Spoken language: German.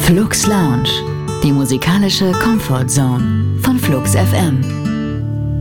Flux Lounge, die musikalische Comfort Zone von Flux FM.